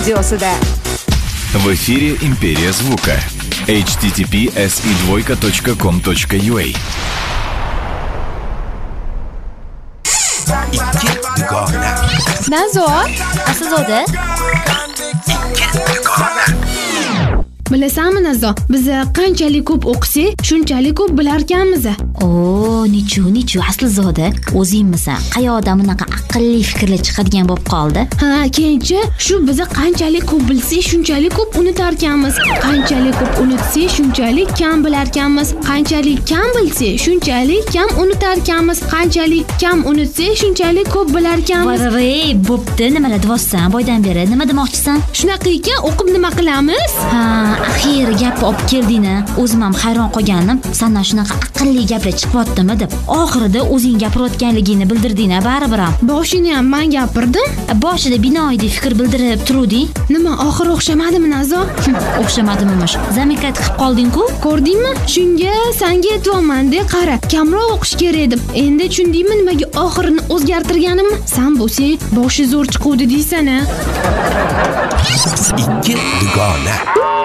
studiosida. В эфире «Империя звука». https://2.com.ua Nazo, Aslzoda. Bilasanmi Nazo, biz qanchalik ko'p o'qisak, shunchalik ko'p bilarkanmiz. Nichu, Aslzoda, o'zingmisan? Qayoqda bunaqa aqlli fikrlar chiqadigan bo'lib qoldi? Ha, keyinchi shu biz qanchalik ko'p bilsak, shunchalik ko'p unutarkanmiz. Qanchalik ko'p unutsak, shunchalik kam bilarkanmiz. Qanchalik kam bilsak, shunchalik kam unutarkanmiz. Qanchalik kam unutsak, shunchalik ko'p bilarkanmiz. Voy, bo'pti, nimalar deyapsan? Boydan beri nima demoqchisan? Shunaqa ekan, o'qib nima qilamiz? Ha, axir gapni olib kelding-a. O'zim ham hayron qolganim. Sendan shunaqa aqlli gaplar chiqyaptimi deb. Oxirida o'zing gapirayotganligingni bildirding-a, baribir ham. Boshini ham men gapirdim. Boshida binoyiy fikr bildirib turuvding. Nima, oxir o'xshamadimi Nazo? O'xshamadimi? Zaminkat qilib qolding-ku? Ko'rdingmi? Shunga senga aytayman-da, qara, kamroq o'qish kerak edim. Endi tushundingmi nimaga oxirini o'zgartirganimni? Sen bo'lsang, boshi zo'r chiquvdi deysan-a. Ikki dugona.